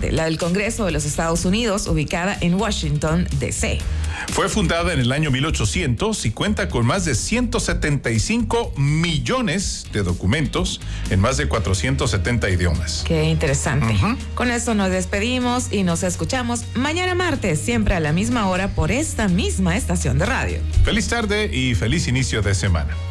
la del Congreso de los Estados Unidos, ubicada en Washington, D.C. Fue fundada en el año 1800 y cuenta con más de 175 millones de documentos en más de 470 idiomas. Qué interesante. Con esto nos despedimos y nos escuchamos mañana martes, siempre a la misma hora por esta misma estación de radio. Feliz tarde y feliz inicio de semana.